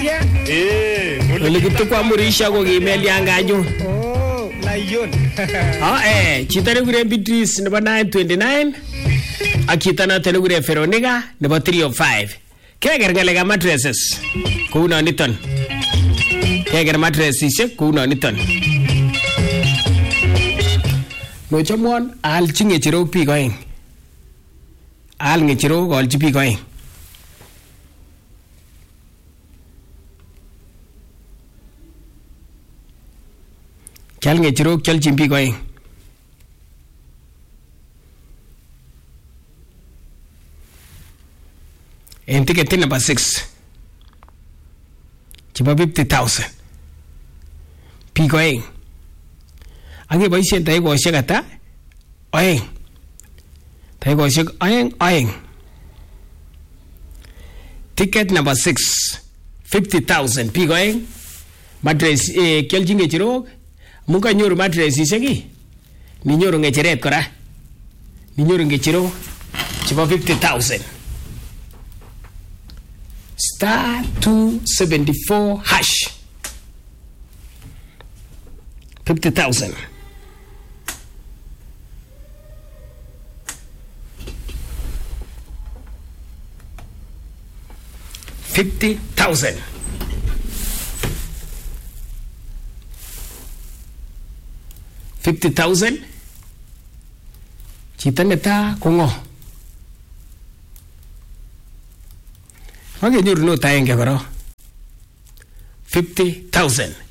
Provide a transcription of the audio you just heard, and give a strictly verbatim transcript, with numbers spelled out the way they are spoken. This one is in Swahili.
Atia? Eh, Ole kitukwa murisha ko kimelian kanyun. Oh, lion. Ah eh, chito nekure Beatrice nebo nine twenty-nine ak chito noto nekure Veronica nebo three oh five. Keker ngalekab mattresses kou noniton. Keker mattressisiek kou noniton. Nochomwon aalchi ng'echerok biik oeng. Aal ng'echerok aalchi biik oeng. Kial ng'echerok kialchin biik oeng. En tiketit number six chebo fifty thousand biik oeng. Ak keboisien taikosiek ata? Oeng. Taikosiek oeng oeng. Ticket number six fifty thousand biik oeng. Mattress eh, kialchin ng'echerok. Mun kanyoru mattressisiek ii. Ninyoru ng'echeret kora. Ninyoru ng'echerok chebo fifty thousand. Star two seventy-four hash. fifty thousand. fifty thousand. fifty thousand. Chito neta ko ng'o? Makenyoru not aenge koro. fifty thousand.